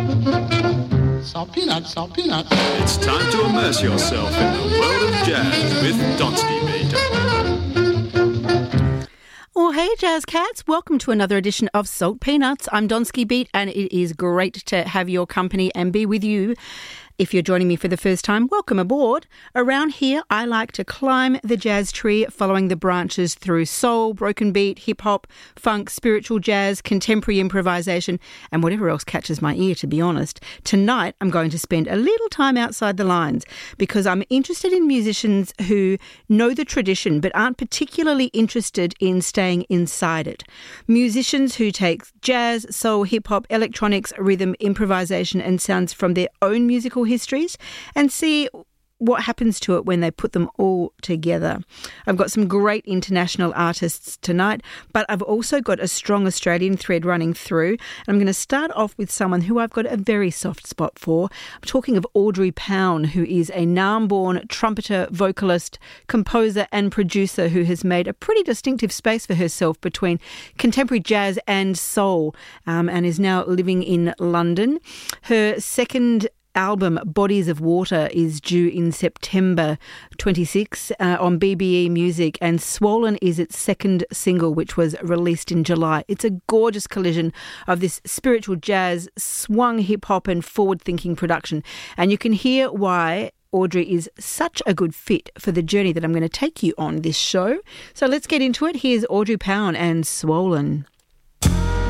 Salt peanuts, salt peanuts. It's time to immerse yourself in the world of jazz with Donsky Beat. Well, hey, Jazz Cats. Welcome to another edition of Salt Peanuts. I'm Donsky Beat, and it is great to have your company and be with you. If you're joining me for the first time, welcome aboard. Around here, I like to climb the jazz tree, following the branches through soul, broken beat, hip-hop, funk, spiritual jazz, contemporary improvisation, and whatever else catches my ear, to be honest. Tonight, I'm going to spend a little time outside the lines because I'm interested in musicians who know the tradition but aren't particularly interested in staying inside it. Musicians who take jazz, soul, hip-hop, electronics, rhythm, improvisation, and sounds from their own musical histories and see what happens to it when they put them all together. I've got some great international artists tonight, but I've also got a strong Australian thread running through. I'm going to start off with someone who I've got a very soft spot for. I'm talking of Audrey Pound, who is a Naarm-born trumpeter, vocalist, composer and producer who has made a pretty distinctive space for herself between contemporary jazz and soul, and is now living in London. Her second album, Bodies of Water, is due in September 26 on BBE Music, and Swollen is its second single, which was released in July. It's a gorgeous collision of this spiritual jazz, swung hip-hop and forward-thinking production, and you can hear why Audrey is such a good fit for the journey that I'm going to take you on this show. So let's get into it. Here's Audrey Pound and Swollen.